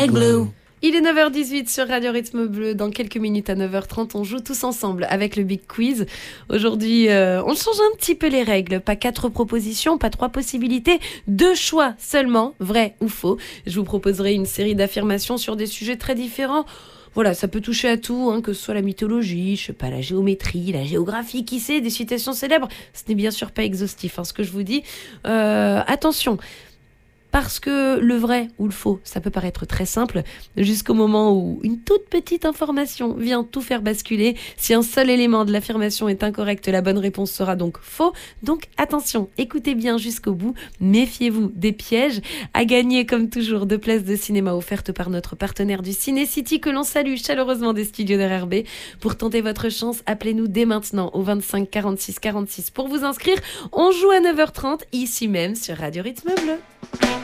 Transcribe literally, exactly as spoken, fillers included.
Il est neuf heures dix-huit sur Radio Rythme Bleu. Dans quelques minutes à neuf heures trente, on joue tous ensemble avec le Big Quiz. Aujourd'hui, euh, on change un petit peu les règles. Pas quatre propositions, pas trois possibilités, deux choix seulement, vrai ou faux. Je vous proposerai une série d'affirmations sur des sujets très différents. Voilà, ça peut toucher à tout, hein, que ce soit la mythologie, je sais pas, la géométrie, la géographie, qui sait, des citations célèbres. Ce n'est bien sûr pas exhaustif, hein, ce que je vous dis. Euh, attention, parce que le vrai ou le faux, ça peut paraître très simple, jusqu'au moment où une toute petite information vient tout faire basculer. Si un seul élément de l'affirmation est incorrect, la bonne réponse sera donc faux. Donc attention, écoutez bien jusqu'au bout, méfiez-vous des pièges. À gagner comme toujours deux places de cinéma offertes par notre partenaire du Ciné City que l'on salue chaleureusement des studios de R R B. Pour tenter votre chance, appelez-nous dès maintenant au vingt-cinq quarante-six quarante-six pour vous inscrire. On joue à neuf heures trente ici même sur Radio Rythme Bleu.